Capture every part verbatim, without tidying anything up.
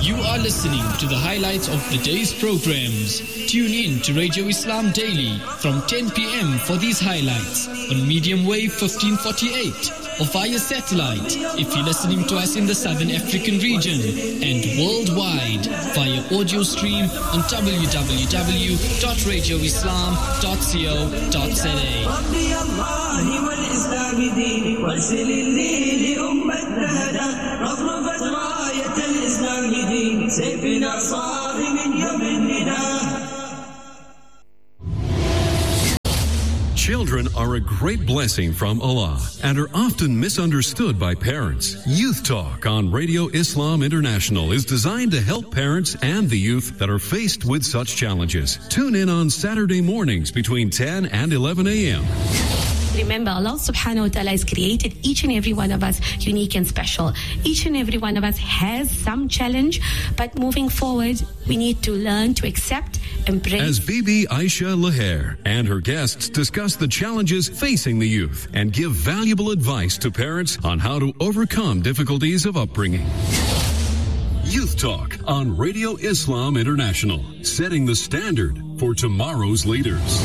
You are listening to the highlights of the day's programs. Tune in to Radio Islam Daily from ten p.m. for these highlights on medium wave fifteen forty-eight or via satellite if you're listening to us in the Southern African region, and worldwide via audio stream on w w w dot radio islam dot co dot z a. Children are a great blessing from Allah and are often misunderstood by parents. Youth Talk on Radio Islam International is designed to help parents and the youth that are faced with such challenges. Tune in on Saturday mornings between ten and eleven a.m. Remember, Allah subhanahu wa ta'ala has created each and every one of us unique and special. Each and every one of us has some challenge, but moving forward, we need to learn to accept, embrace. As Bibi Aisha Laher and her guests discuss the challenges facing the youth and give valuable advice to parents on how to overcome difficulties of upbringing. Youth Talk on Radio Islam International, setting the standard for tomorrow's leaders.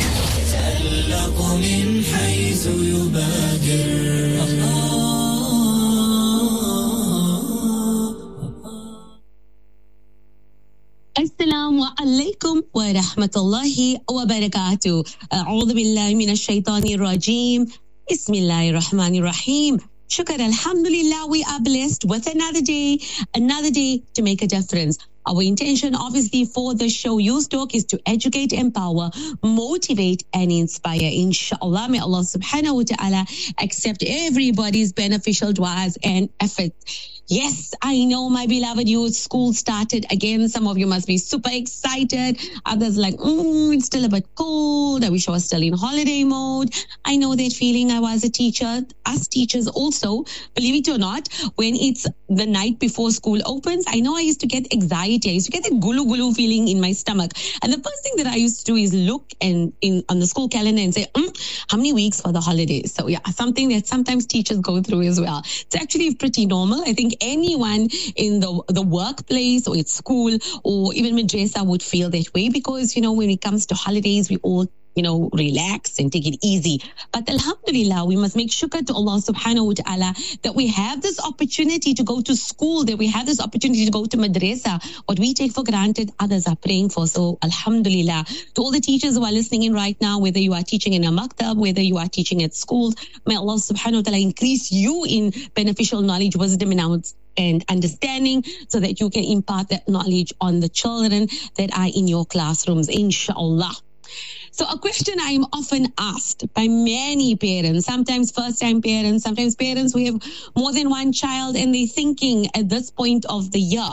Assalamu alaikum wa rahmatullahi wa barakatuh. A'udhu billahi minash shaitanir rajim. Bismillahir rahmanir rahim. Shukr, alhamdulillah, we are blessed with another day, another day to make a difference. Our intention, obviously, for the show Youth Talk is to educate, empower, motivate, and inspire. Inshallah, may Allah subhanahu wa ta'ala accept everybody's beneficial du'as and efforts. Yes, I know, my beloved youth, school started again. Some of you must be super excited. Others like, mm, it's still a bit cold. I wish I was still in holiday mode. I know that feeling. I was a teacher. Us teachers also, believe it or not, when it's the night before school opens, I know I used to get anxiety. I used to get that gulu gulu feeling in my stomach. And the first thing that I used to do is look and in on the school calendar and say, mm, how many weeks for the holidays? So yeah, something that sometimes teachers go through as well. It's actually pretty normal. I think anyone in the the workplace or at school or even madrasa would feel that way, because, you know, when it comes to holidays, we all, you know, relax and take it easy. But alhamdulillah, we must make shukr to Allah subhanahu wa ta'ala that we have this opportunity to go to school, that we have this opportunity to go to madrasa. What we take for granted, others are praying for. So alhamdulillah, to all the teachers who are listening in right now, whether you are teaching in a maktab, whether you are teaching at schools, may Allah subhanahu wa ta'ala increase you in beneficial knowledge, wisdom, and and understanding, so that you can impart that knowledge on the children that are in your classrooms, inshallah. So a question I am often asked by many parents, sometimes first-time parents, sometimes parents who have more than one child, and they're thinking at this point of the year,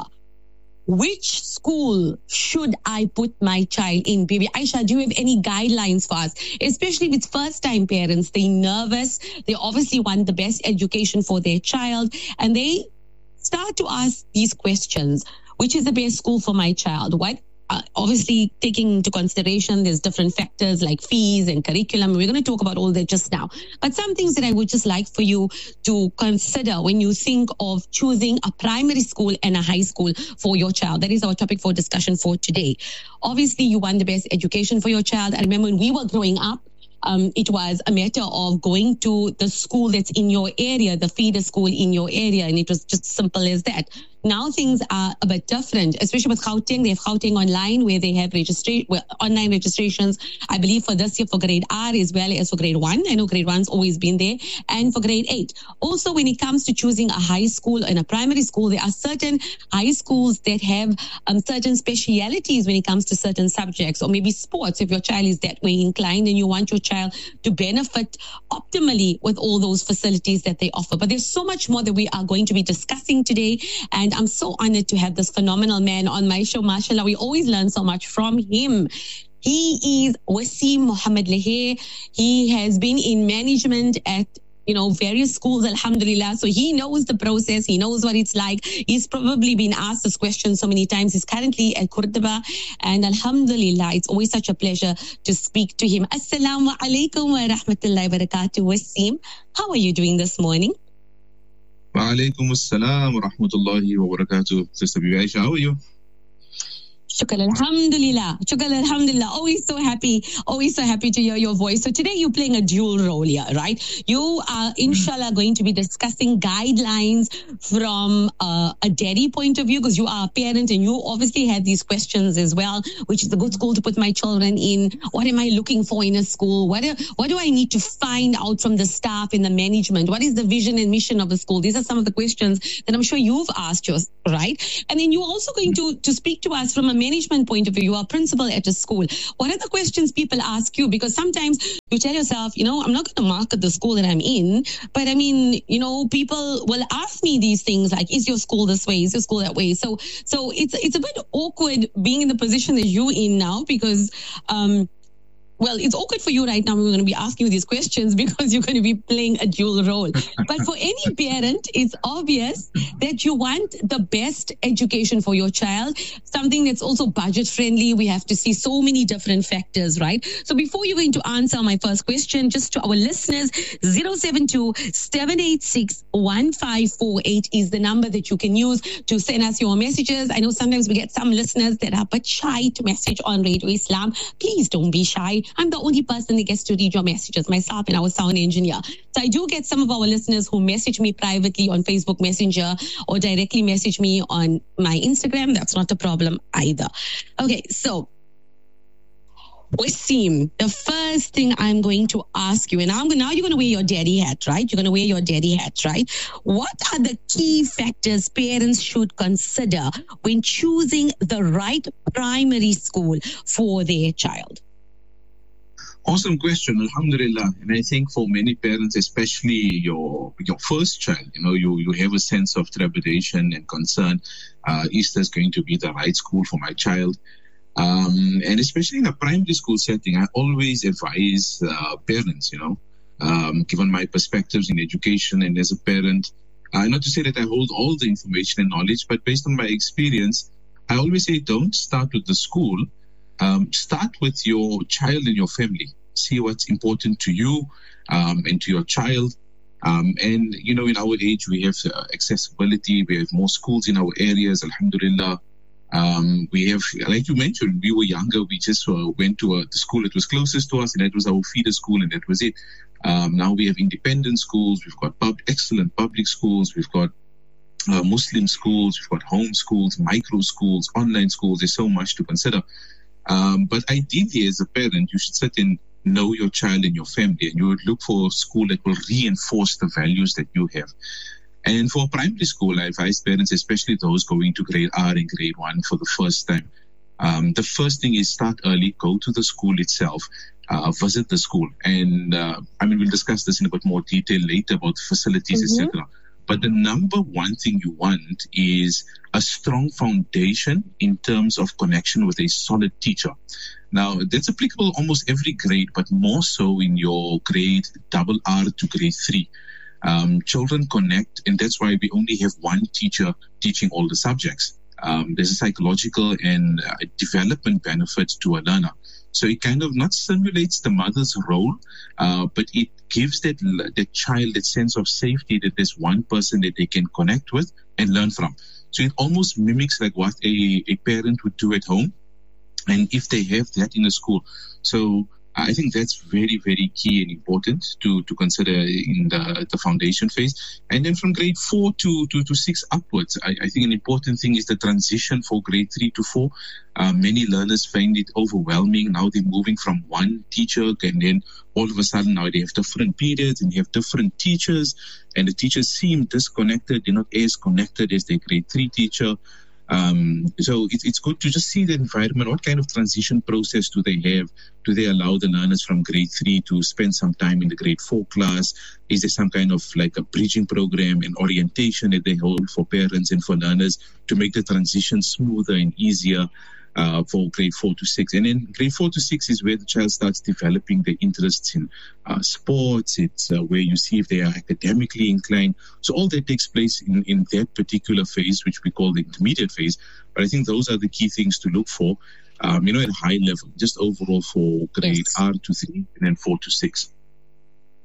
which school should I put my child in? Baby Aisha, do you have any guidelines for us? Especially with first-time parents, they're nervous. They obviously want the best education for their child, and they start to ask these questions. Which is the best school for my child? What? Uh, obviously, taking into consideration, there's different factors like fees and curriculum. We're going to talk about all that just now. But some things that I would just like for you to consider when you think of choosing a primary school and a high school for your child. That is our topic for discussion for today. Obviously, you want the best education for your child. I remember when we were growing up, Um, it was a matter of going to the school that's in your area, the feeder school in your area, and it was just simple as that. Now things are a bit different, especially with Gauteng. They have Gauteng Online, where they have registra- well, online registrations, I believe, for this year for grade R as well as for grade one. I know grade one's always been there, and for grade eight. Also, when it comes to choosing a high school and a primary school, there are certain high schools that have um, certain specialities when it comes to certain subjects, or maybe sports, if your child is that way inclined and you want your child to benefit optimally with all those facilities that they offer. But there's so much more that we are going to be discussing today, and I'm so honored to have this phenomenal man on my show. MashaAllah, we always learn so much from him. He is Wasim Mohammed Laher. He has been in management at you know, various schools, alhamdulillah. So he knows the process. He knows what it's like. He's probably been asked this question so many times. He's currently at Cordoba. And alhamdulillah, it's always such a pleasure to speak to him. Assalamu alaikum wa rahmatullahi wa barakatuh. Wasim, how are you doing this morning? Wa alaikum assalam wa rahmatullahi wa barakatuh. Sister Bibi Aisha, how are you? Shukr alhamdulillah. Shukr alhamdulillah. Always so happy. Always so happy to hear your voice. So today you're playing a dual role here, right? You are inshallah going to be discussing guidelines from uh, a daddy point of view, because you are a parent and you obviously had these questions as well. Which is a good school to put my children in? What am I looking for in a school? What do, what do I need to find out from the staff and the management? What is the vision and mission of a school? These are some of the questions that I'm sure you've asked yours, right? And then you're also going to, to speak to us from a management point of view. You are principal at a school. What are the questions people ask you? Because sometimes you tell yourself, you know, I'm not going to market the school that I'm in, but I mean, you know, people will ask me these things like, is your school this way? Is your school that way? So, so it's, it's a bit awkward being in the position that you're in now, because, um, well, it's awkward for you right now. We're going to be asking you these questions because you're going to be playing a dual role. But for any parent, it's obvious that you want the best education for your child, something that's also budget friendly. We have to see so many different factors, right? So before you're going to answer my first question, just to our listeners, zero seven two, seven eight six, one five four eight is the number that you can use to send us your messages. I know sometimes we get some listeners that are a bit shy to message on Radio Islam. Please don't be shy. I'm the only person that gets to read your messages, myself and our sound engineer. So I do get some of our listeners who message me privately on Facebook Messenger or directly message me on my Instagram. That's not a problem either. Okay, so Wasim, the first thing I'm going to ask you, and I'm now you're going to wear your daddy hat, right? You're going to wear your daddy hat, right? What are the key factors parents should consider when choosing the right primary school for their child? Awesome question, alhamdulillah. And I think for many parents, especially your your first child, you know, you, you have a sense of trepidation and concern. Uh, is this going to be the right school for my child? Um, and especially in a primary school setting, I always advise uh, parents, you know, um, given my perspectives in education and as a parent, uh, not to say that I hold all the information and knowledge, but based on my experience, I always say don't start with the school. Um, start with your child and your family. See what's important to you um, and to your child. Um, and, you know, in our age, we have uh, accessibility. We have more schools in our areas, alhamdulillah. Um, we have, like you mentioned, we were younger. We just uh, went to a, the school that was closest to us, and that was our feeder school, and that was it. Um, now we have independent schools. We've got pub- excellent public schools. We've got uh, Muslim schools. We've got home schools, micro schools, online schools. There's so much to consider. Um, but ideally, as a parent, you should sit and know your child and your family, and you would look for a school that will reinforce the values that you have. And for primary school, I advise parents, especially those going to grade R and grade one for the first time, um, the first thing is start early, go to the school itself, uh, visit the school. And uh, I mean, we'll discuss this in a bit more detail later about facilities, mm-hmm. et cetera. But the number one thing you want is a strong foundation in terms of connection with a solid teacher. Now, that's applicable almost every grade, but more so in your grade double R to grade three. Um, children connect, and that's why we only have one teacher teaching all the subjects. Um, there's a psychological and uh, development benefit to a learner. So it kind of not simulates the mother's role, uh, but it gives that, that child that sense of safety that there's one person that they can connect with and learn from. So it almost mimics like what a, a parent would do at home. And if they have that in a school. So I think that's very, very key and important to, to consider in the, the foundation phase. And then from grade four to, to, to six upwards, I, I think an important thing is the transition for grade three to four. Uh, many learners find it overwhelming. Now they're moving from one teacher, and then all of a sudden now they have different periods and you have different teachers, and the teachers seem disconnected. They're not as connected as their grade three teacher. Um, so it's it's good to just see the environment. What kind of transition process do they have? Do they allow the learners from grade three to spend some time in the grade four class? Is there some kind of like a bridging program and orientation that they hold for parents and for learners to make the transition smoother and easier uh, for grade four to six? And then grade four to six is where the child starts developing their interests in uh, sports. It's uh, where you see if they are academically inclined. So all that takes place in, in that particular phase, which we call the intermediate phase. But I think those are the key things to look for, um, you know, at a high level, just overall for grade yes. R to three and then four to six.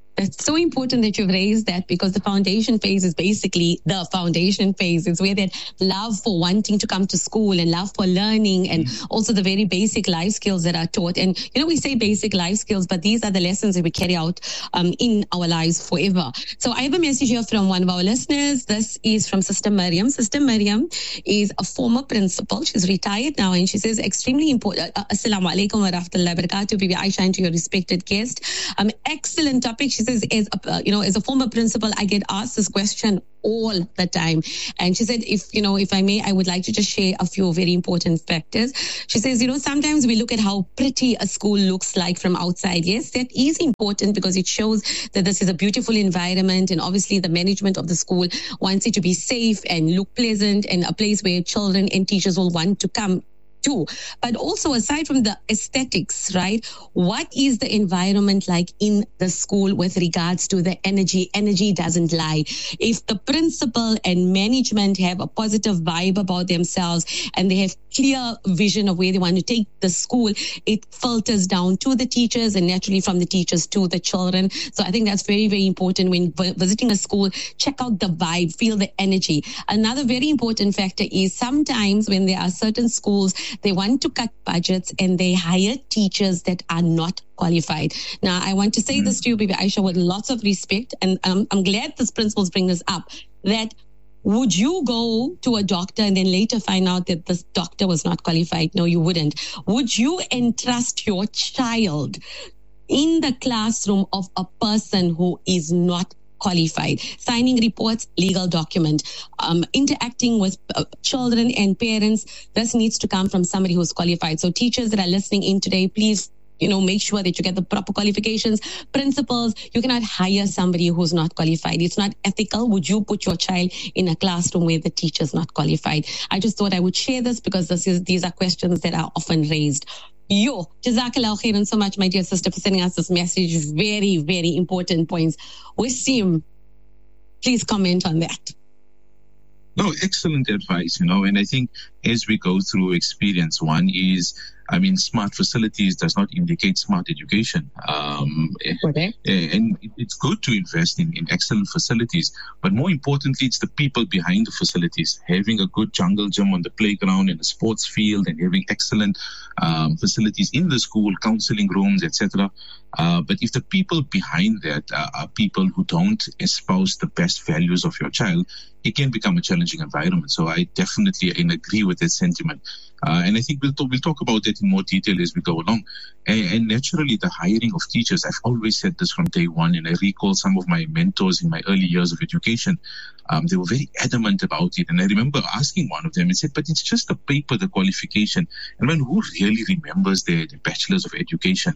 It's so important that you've raised that, because the foundation phase is basically the foundation phase. It's where that love for wanting to come to school and love for learning, and mm. also the very basic life skills that are taught. And, you know, we say basic life skills, but these are the lessons that we carry out um, in our lives forever. So I have a message here from one of our listeners. This is from Sister Miriam. Sister Miriam is a former principal. She's retired now, and she says extremely important. Uh, Assalamu alaikum wa rahmatullahi wa barakatuh. Bibi Aisha, and to your respected guest. Um, excellent topic. She says, as a, uh, you know, as a former principal, I get asked this question all the time. And she said, if, you know, if I may, I would like to just share a few very important factors. She says, you know, sometimes we look at how pretty a school looks like from outside. Yes, that is important because it shows that this is a beautiful environment, and obviously the management of the school wants it to be safe and look pleasant and a place where children and teachers will want to come too. But also, aside from the aesthetics, right, what is the environment like in the school with regards to the energy? Energy doesn't lie. If the principal and management have a positive vibe about themselves and they have clear vision of where they want to take the school, it filters down to the teachers and naturally from the teachers to the children. So I think that's very, very important when v- visiting a school. Check out the vibe, feel the energy. Another very important factor is sometimes when there are certain schools, they want to cut budgets and they hire teachers that are not qualified. Now, I want to say mm-hmm. this to you, Bibi Aisha, with lots of respect, and um, I'm glad this principals bring this up, that would you go to a doctor and then later find out that this doctor was not qualified? No, you wouldn't. Would you entrust your child in the classroom of a person who is not qualified, signing reports, legal document, um, interacting with uh, children and parents? This needs to come from somebody who's qualified. So teachers that are listening in today, please, you know, make sure that you get the proper qualifications. Principals, you cannot hire somebody who's not qualified. It's not ethical. Would you put your child in a classroom where the teacher's not qualified? I just thought I would share this because this is these are questions that are often raised. Yo, Jazakallah khairan so much, my dear sister, for sending us this message. Very, very important points. Wasim, please comment on that. No, excellent advice, you know, and I think as we go through experience, one is, I mean, smart facilities does not indicate smart education. Um, okay. And it's good to invest in, in excellent facilities, but more importantly, it's the people behind the facilities. Having a good jungle gym on the playground and a sports field and having excellent um, facilities in the school, counseling rooms, et cetera. Uh, but if the people behind that uh, are people who don't espouse the best values of your child, it can become a challenging environment. So I definitely and agree with that sentiment. Uh, and I think we'll, talk, we'll talk about that in more detail as we go along. And, and naturally, the hiring of teachers, I've always said this from day one, and I recall some of my mentors in my early years of education. Um, they were very adamant about it. And I remember asking one of them and said, but it's just the paper, the qualification. And man, who really remembers their, their bachelor's of education?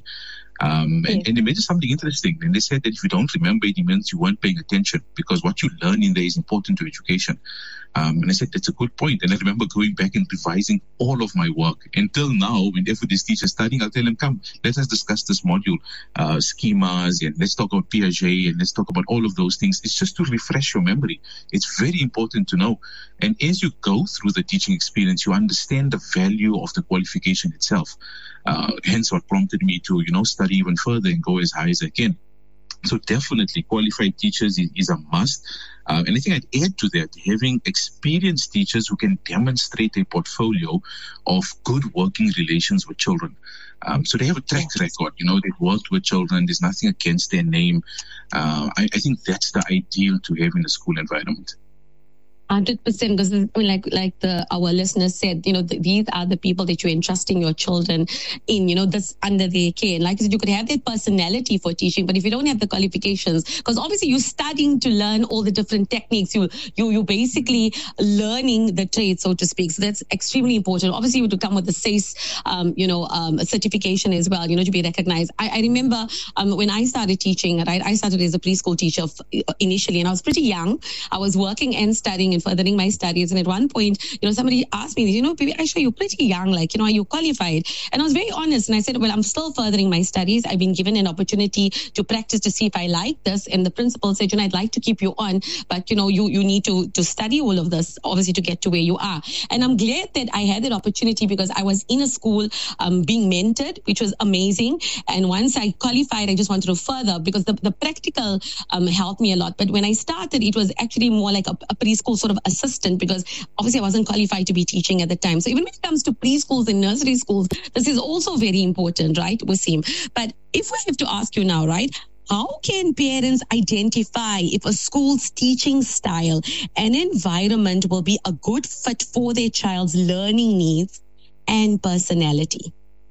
Um, and, and they mentioned something interesting. And they said that if you don't remember it, it means you weren't paying attention, because what you learn in there is important to education. Um, and I said, that's a good point. And I remember going back and revising all of my work. Until now, whenever this teacher is studying, I'll tell them, come, let us discuss this module, uh, schemas, and let's talk about Piaget, and let's talk about all of those things. It's just to refresh your memory. It's very important to know. And as you go through the teaching experience, you understand the value of the qualification itself. Uh, hence what prompted me to, you know, study even further and go as high as I can. So definitely qualified teachers is, is a must. Uh, and I think I'd add to that, having experienced teachers who can demonstrate a portfolio of good working relations with children. Um, so they have a track record, you know, they've worked with children. There's nothing against their name. Uh, I, I think that's the ideal to have in a school environment. one hundred percent, because I mean, like like the our listeners said, you know, the, these are the people that you're entrusting your children in, you know, this under their care. And like I said, you could have that personality for teaching, but if you don't have the qualifications, because obviously you're studying to learn all the different techniques, you you you're basically learning the trade, so to speak. So that's extremely important. Obviously, you would come with the S A C E, um, you know, um, a certification as well, you know, to be recognized. I, I remember um, when I started teaching, right, I started as a preschool teacher initially, and I was pretty young. I was working and studying and furthering my studies. And at one point, you know, somebody asked me, you know, baby Aisha, you're pretty young, like, you know, are you qualified? And I was very honest. And I said, well, I'm still furthering my studies. I've been given an opportunity to practice to see if I like this. And the principal said, you know, I'd like to keep you on, but, you know, you, you need to, to study all of this, obviously, to get to where you are. And I'm glad that I had that opportunity because I was in a school um, being mentored, which was amazing. And once I qualified, I just wanted to further because the, the practical um, helped me a lot. But when I started, it was actually more like a, a preschool sort of assistant because obviously I wasn't qualified to be teaching at the time. So even when it comes to preschools and nursery schools, this is also very important, right, Wasim? But if we have to ask you now, right, how can parents identify if a school's teaching style and environment will be a good fit for their child's learning needs and personality?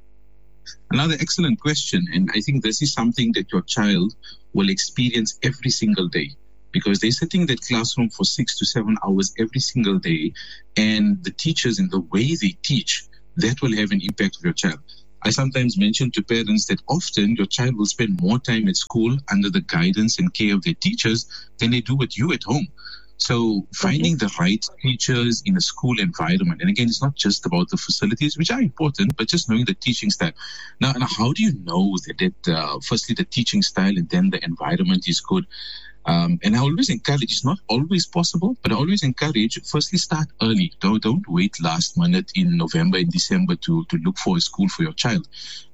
Another excellent question. And I think this is something that your child will experience every single day because they're sitting in that classroom for six to seven hours every single day. And the teachers and the way they teach, that will have an impact on your child. I sometimes mention to parents that often your child will spend more time at school under the guidance and care of their teachers than they do with you at home. So finding the right teachers in a school environment, and again, it's not just about the facilities, which are important, but just knowing the teaching style. Now, now how do you know that, that uh, firstly, the teaching style and then the environment is good? Um, and I always encourage, it's not always possible, but I always encourage, firstly, start early. Don't, don't wait last minute in November and December to, to look for a school for your child.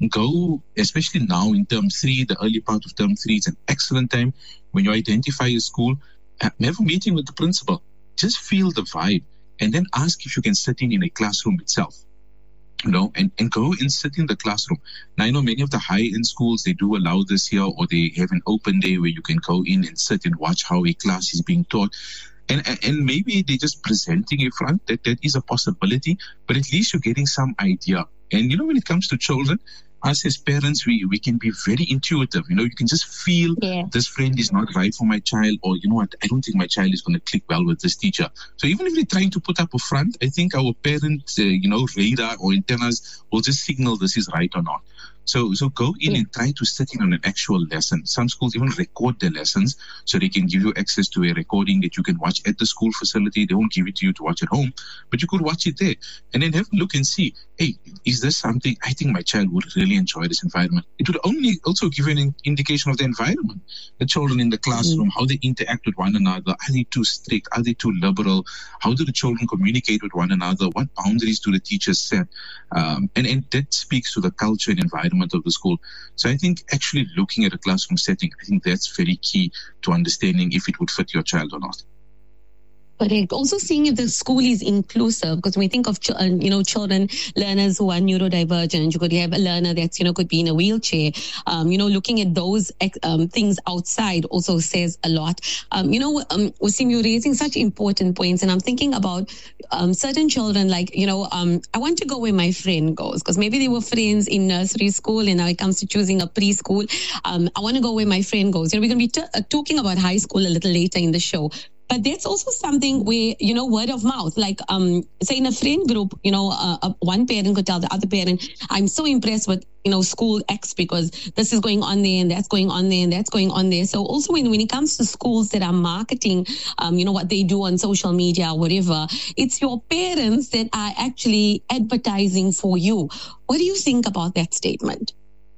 Go, especially now in term three, the early part of term three, it's an excellent time when you identify a school, have a meeting with the principal, just feel the vibe, and then ask if you can sit in in a classroom itself. You know, and, and go and sit in the classroom. Now, I know many of the high-end schools, they do allow this here, or they have an open day where you can go in and sit and watch how a class is being taught. And and maybe they're just presenting in front. That, that is a possibility, but at least you're getting some idea. And, you know, when it comes to children, us as parents, we, we can be very intuitive. You know, you can just feel yeah. this friend is not right for my child, or, you know what, I don't think my child is going to click well with this teacher. So even if they're trying to put up a front, I think our parent, uh, you know, radar or antennas will just signal this is right or not. So so go in yeah. and try to sit in on an actual lesson. Some schools even record their lessons so they can give you access to a recording that you can watch at the school facility. They won't give it to you to watch at home, but you could watch it there. And then have a look and see, hey, is this something, I think my child would really enjoy this environment. It would only also give you an indication of the environment. The children in the classroom, mm-hmm. how they interact with one another. Are they too strict? Are they too liberal? How do the children communicate with one another? What boundaries do the teachers set? Um, and, and that speaks to the culture and environment of the school. So I think actually looking at a classroom setting, I think that's very key to understanding if it would fit your child or not. Correct. Also seeing if the school is inclusive, because when we think of, uh, you know, children, learners who are neurodivergent, you could have a learner that's, you know, could be in a wheelchair. Um, you know, looking at those um, things outside also says a lot. Um, you know, um, Wasim, you're raising such important points, and I'm thinking about um, certain children, like, you know, um, I want to go where my friend goes, because maybe they were friends in nursery school, and now it comes to choosing a preschool. Um, I want to go where my friend goes. You know, we're going to be t- uh, talking about high school a little later in the show. But that's also something where, you know, word of mouth, like, um, say in a friend group, you know, uh, uh, one parent could tell the other parent, I'm so impressed with, you know, school X because this is going on there and that's going on there and that's going on there. So also when, when it comes to schools that are marketing, um, you know, what they do on social media or whatever, it's your parents that are actually advertising for you. What do you think about that statement?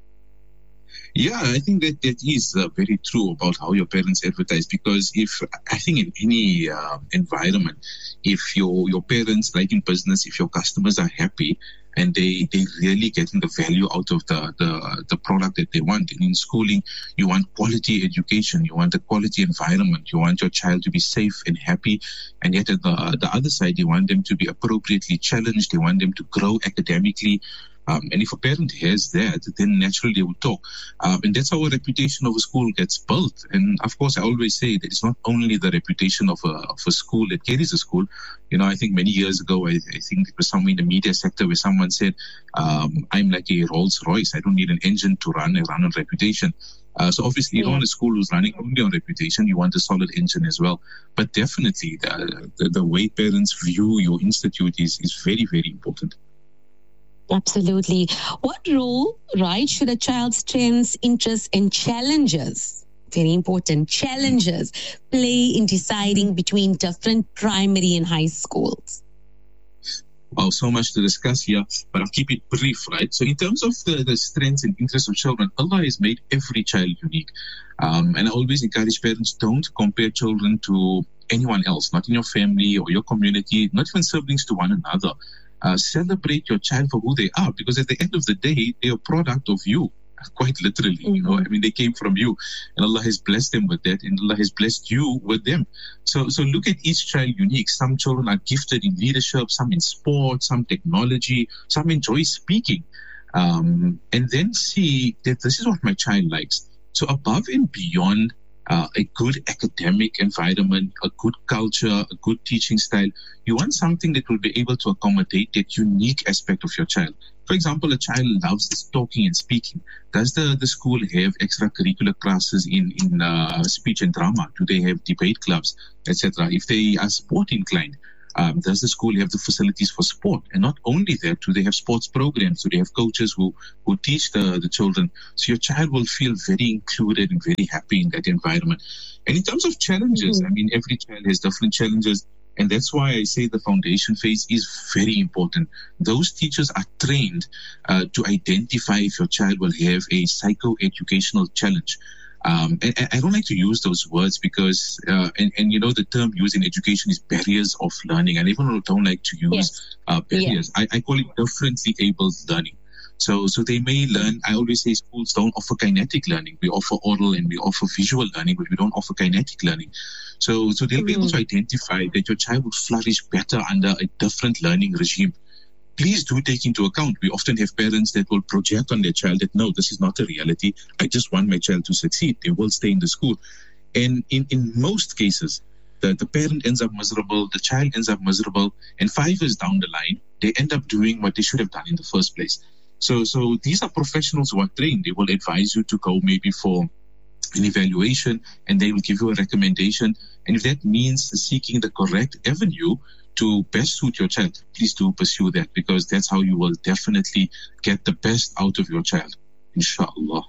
Yeah, I think that that is uh, very true about how your parents advertise, because if I think in any uh, environment, if your your parents, like in business, if your customers are happy and they they really getting the value out of the, the the product that they want, and in schooling, you want quality education, you want a quality environment, you want your child to be safe and happy, and yet at the, the other side, you want them to be appropriately challenged, you want them to grow academically. Um, and if a parent has that, then naturally they will talk. Um, and that's how a reputation of a school gets built. And of course, I always say that it's not only the reputation of a, of a school that carries a school. You know, I think many years ago, I, I think it was somewhere in the media sector where someone said, um, I'm like a Rolls Royce. I don't need an engine to run. I run on reputation. Uh, so obviously, you don't want a school who's running only on reputation. You want a solid engine as well. But definitely, the, the, the way parents view your institute is, is very, very important. Absolutely. What role, right, should a child's strengths, interests, and challenges very important, challenges play in deciding between different primary and high schools? Oh, so much to discuss here, but I'll keep it brief, right? So in terms of the, the strengths and interests of children, Allah has made every child unique. Um, and I always encourage parents, don't compare children to anyone else, not in your family or your community, not even siblings to one another. Uh, celebrate your child for who they are, because at the end of the day, they're a product of you. Quite literally, mm-hmm. you know, I mean, they came from you, and Allah has blessed them with that, and Allah has blessed you with them. So, so look at each child unique. Some children are gifted in leadership, some in sport, some technology, some enjoy speaking, um, and then see that this is what my child likes. So, above and beyond uh, a good academic environment, a good culture, a good teaching style, you want something that will be able to accommodate that unique aspect of your child. For example, a child loves talking and speaking. Does the, the school have extracurricular classes in, in uh, speech and drama? Do they have debate clubs, et cetera? If they are sport inclined, um, does the school have the facilities for sport? And not only that, do they have sports programs? Do they have coaches who, who teach the, the children? So your child will feel very included and very happy in that environment. And in terms of challenges, mm-hmm. I mean, every child has different challenges. And that's why I say the foundation phase is very important. Those teachers are trained uh, to identify if your child will have a psycho-educational challenge. Um, and, and I don't like to use those words because, uh, and, and you know, the term used in education is barriers of learning. And even don't like to use yes. uh, barriers. Yeah. I, I call it differently abled learning. So, so they may learn. I always say schools don't offer kinetic learning. We offer oral and we offer visual learning, but we don't offer kinetic learning. So, so they'll be able to identify that your child will flourish better under a different learning regime. Please do take into account. We often have parents that will project on their child that, no, this is not a reality. I just want my child to succeed. They will stay in the school. And in, in most cases, the, the parent ends up miserable, the child ends up miserable, and five years down the line, they end up doing what they should have done in the first place. So, so these are professionals who are trained. They will advise you to go maybe for an evaluation, and they will give you a recommendation. And if that means seeking the correct avenue to best suit your child, please do pursue that, because that's how you will definitely get the best out of your child, inshallah.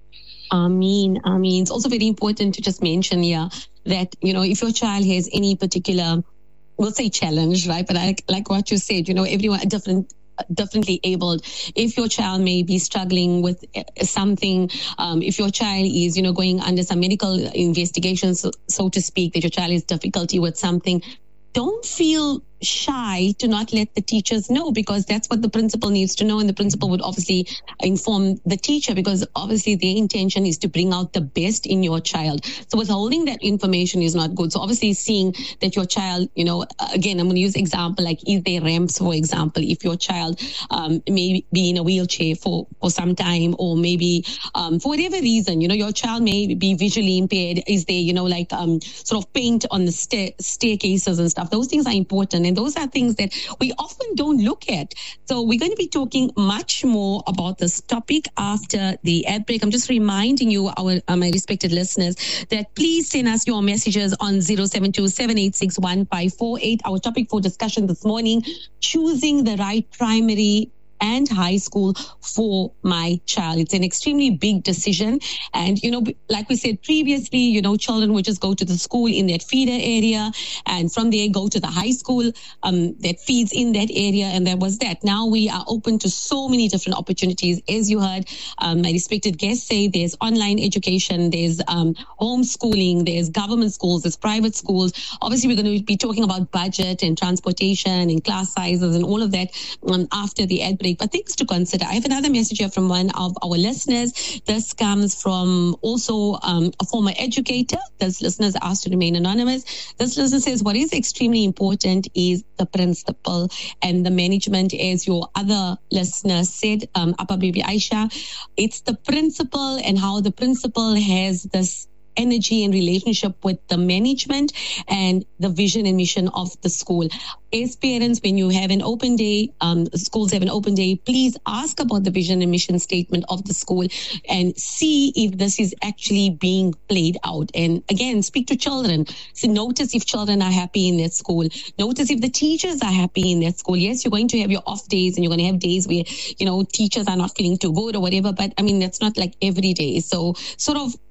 Ameen, Ameen. It's also very important to just mention here that, you know, if your child has any particular, we'll say challenge, right? But I, like what you said, you know, everyone different. differently abled. If your child may be struggling with something, um, if your child is, you know, going under some medical investigations, so, so to speak, that your child has difficulty with something, don't feel shy to not let the teachers know, because that's what the principal needs to know, and the principal would obviously inform the teacher, because obviously their intention is to bring out the best in your child. So withholding that information is not good. So obviously seeing that your child, you know, again, I'm going to use example like is there ramps, for example, if your child um, may be in a wheelchair for, for some time, or maybe um, for whatever reason, you know, your child may be visually impaired. Is there, you know, like um, sort of paint on the stair- staircases and stuff? Those things are important. And those are things that we often don't look at. So we're going to be talking much more about this topic after the ad break. I'm just reminding you, our uh, my respected listeners, that please send us your messages on zero seven two, seven eight six, one five four eight. Our topic for discussion this morning, choosing the right primary and high school for my child. It's an extremely big decision. And, you know, like we said previously, you know, children would just go to the school in that feeder area, and from there go to the high school um, that feeds in that area. And that was that. Now we are open to so many different opportunities. As you heard um, my respected guests say, there's online education, there's um, homeschooling, there's government schools, there's private schools. Obviously, we're going to be talking about budget and transportation and class sizes and all of that um, after the ad break. But things to consider. I have another message here from one of our listeners. This comes from also um, a former educator. This listener is asked to remain anonymous. This listener says, what is extremely important is the principal and the management, as your other listener said, um, Appa Bibi Aisha. It's the principal and how the principal has this energy and relationship with the management and the vision and mission of the school. As parents, when you have an open day, um, schools have an open day, please ask about the vision and mission statement of the school and see if this is actually being played out. And again, speak to children. So notice if children are happy in that school. Notice if the teachers are happy in that school. Yes, you're going to have your off days and you're going to have days where, you know, teachers are not feeling too good or whatever. But I mean, that's not like every day. So sort of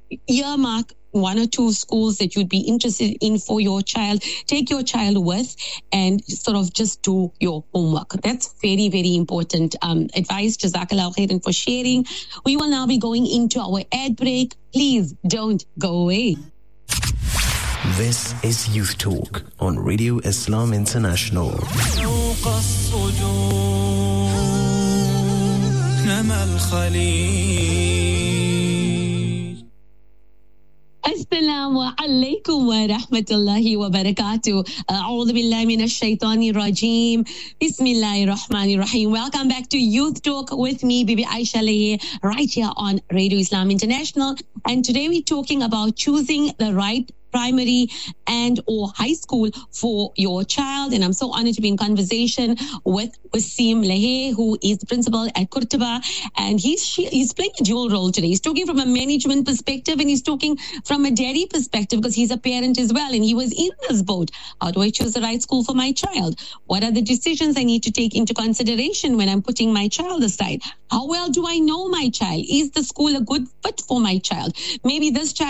earmark one or two schools that you'd be interested in for your child. Take your child with and sort of just do your homework. That's very, very important um, advice. Jazakallah khairan for sharing. We will now be going into our ad break. Please don't go away. This is Youth Talk on Radio Islam International. Assalamu alaikum wa rahmatullahi wa barakatuh. A'udhu billahi minash shaitani rajeem. Bismillahir rahmanir rahim. Welcome back to Youth Talk with me, Bibi Aisha Lehe, right here on Radio Islam International. And today we're talking about choosing the right primary and or high school for your child. And I'm so honored to be in conversation with Wasim Lehe, who is the principal at Kurtaba. And he's he's playing a dual role today. He's talking from a management perspective and he's talking from a daddy perspective because he's a parent as well. And he was in this boat. How do I choose the right school for my child? What are the decisions I need to take into consideration when I'm putting my child aside? How well do I know my child? Is the school a good fit for my child? Maybe this child